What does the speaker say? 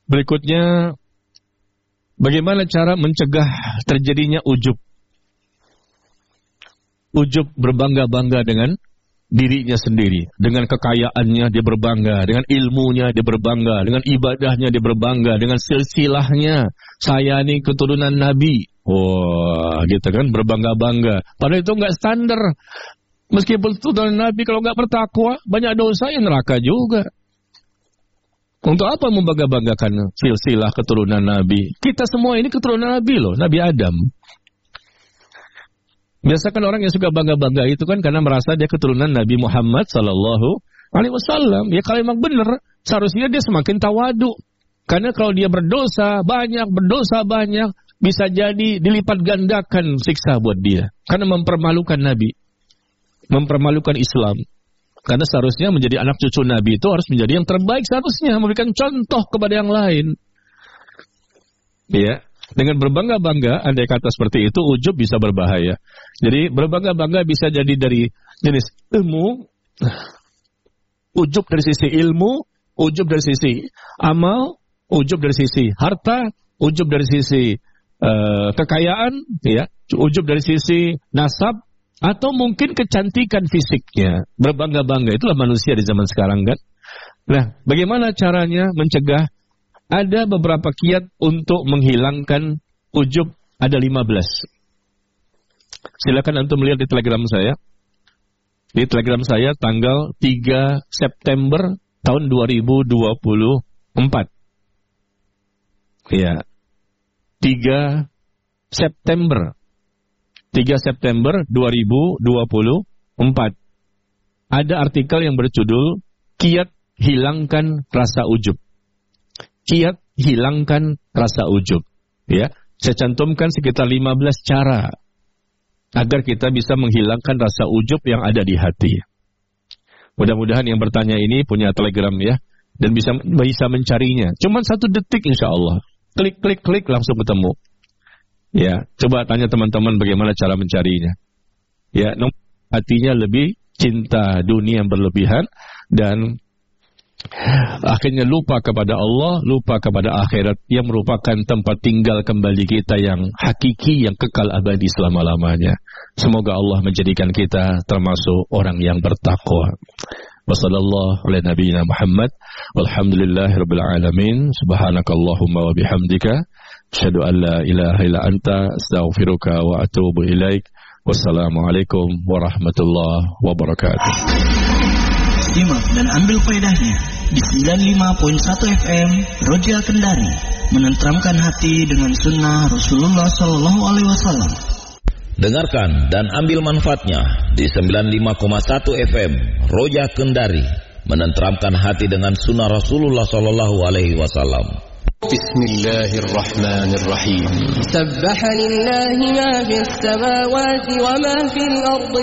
Berikutnya, bagaimana cara mencegah terjadinya ujub? Ujub berbangga-bangga dengan dirinya sendiri, dengan kekayaannya dia berbangga, dengan ilmunya dia berbangga, dengan ibadahnya dia berbangga, dengan silsilahnya. Saya ini keturunan Nabi. Wah, gitu kan, berbangga-bangga. Padahal itu enggak standar. Meskipun keturunan Nabi, kalau enggak bertakwa, banyak dosa yang neraka juga. Untuk apa membangga-banggakan silsilah keturunan Nabi? Kita semua ini keturunan Nabi loh, Nabi Adam. Biasakan orang yang suka bangga-bangga itu kan karena merasa dia keturunan Nabi Muhammad sallallahu alaihi wasallam. Ya kalau memang benar, seharusnya dia semakin tawadu. Karena kalau dia berdosa banyak, bisa jadi dilipat gandakan siksa buat dia. Karena mempermalukan Nabi, mempermalukan Islam. Karena seharusnya menjadi anak cucu Nabi itu harus menjadi yang terbaik, seharusnya memberikan contoh kepada yang lain. Ya. Dengan berbangga-bangga, andai kata seperti itu, ujub bisa berbahaya. Jadi berbangga-bangga bisa jadi dari jenis ilmu, ujub dari sisi ilmu, ujub dari sisi amal, ujub dari sisi harta, ujub dari sisi kekayaan, ya, ujub dari sisi nasab, atau mungkin kecantikan fisiknya. Berbangga-bangga, itulah manusia di zaman sekarang kan. Nah, bagaimana caranya mencegah? Ada beberapa kiat untuk menghilangkan ujub, ada 15. Silakan antum melihat di Telegram saya. Di Telegram saya tanggal 3 September tahun 2024. Ya. 3 September 2024. Ada artikel yang berjudul Kiat Hilangkan Rasa Ujub. Kiat hilangkan rasa ujub. Ya, saya cantumkan sekitar 15 cara agar kita bisa menghilangkan rasa ujub yang ada di hati. Mudah-mudahan yang bertanya ini punya Telegram ya, dan bisa mencarinya. Cuman 1 detik insya Allah. Klik langsung ketemu. Ya, coba tanya teman-teman bagaimana cara mencarinya. Ya, hatinya lebih cinta dunia yang berlebihan dan akhirnya lupa kepada Allah, lupa kepada akhirat yang merupakan tempat tinggal kembali kita yang hakiki, yang kekal abadi selama-lamanya. Semoga Allah menjadikan kita termasuk orang yang bertakwa. Wassallallahu ala nabiyyina Muhammad walhamdulillahirabbil alamin. Subhanakallahumma wa bihamdika asyhadu an la ilaha illa anta astaghfiruka wa atubu ilaik. Wassalamualaikum warahmatullahi wabarakatuh. Simak dan ambil faedahnya di 95.1 FM Roja Kendari, menenteramkan hati dengan sunnah Rasulullah Sallallahu Alaihi Wasallam. Dengarkan dan ambil manfaatnya di 95,1 FM Roja Kendari, menenteramkan hati dengan sunnah Rasulullah Sallallahu Alaihi Wasallam. Bismillahirrahmanirrahim. Sabbaha lillahi ma fis samawati wa ma fil ardi.